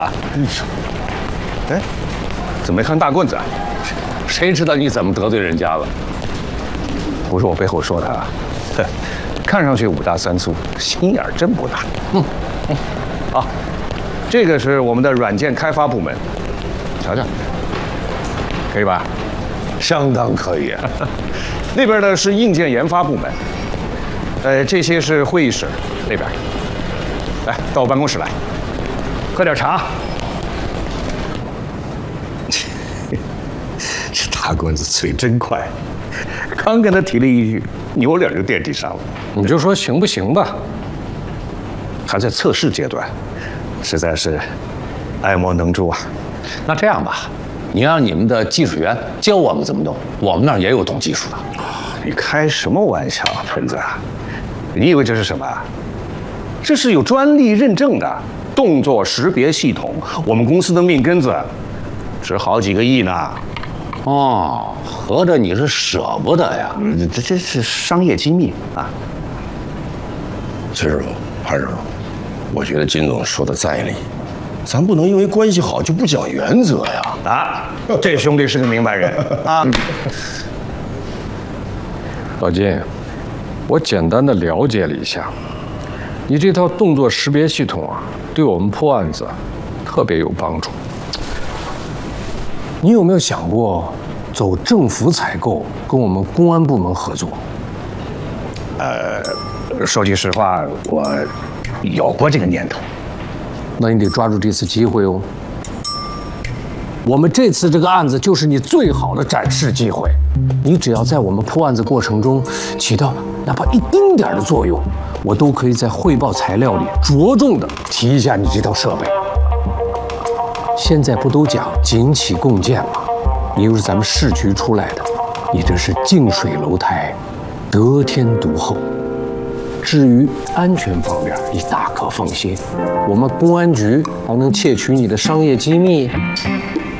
哎，怎么没看大棍子啊？谁知道你怎么得罪人家了？不是我背后说的啊，哼，看上去五大三粗，心眼真不大。好，这个是我们的软件开发部门，瞧瞧，可以吧？ 相当可以啊。 那边呢是硬件研发部门，这些是会议室那边。来，到我办公室来，喝点茶。 这大棍子嘴真快， 刚跟他提了一句，扭脸就垫地上了。你就说行不行吧？还在测试阶段，实在是爱莫能助啊。 那这样吧，你让你们的技术员教我们怎么弄，我们那儿也有懂技术的。 你开什么玩笑，喷子？你以为这是什么？这是有专利认证的动作识别系统，我们公司的命根子，值好几个亿呢。 哦，合着你是舍不得呀？ 这是商业机密啊。 崔师傅、潘师傅，我觉得金总说的在理，咱不能因为关系好就不讲原则呀！ 啊，这兄弟是个明白人啊。 老金，我简单的了解了一下，你这套动作识别系统啊，对我们破案子特别有帮助。你有没有想过走政府采购，跟我们公安部门合作？ 说句实话，我有过这个念头。 那你得抓住这次机会哦。我们这次这个案子就是你最好的展示机会，你只要在我们破案子过程中起到哪怕一丁点的作用，我都可以在汇报材料里着重的提一下你这套设备。现在不都讲警企共建吗？你又是咱们市局出来的，你这是近水楼台，得天独厚。至于安全方面，你大可放心，我们公安局还能窃取你的商业机密？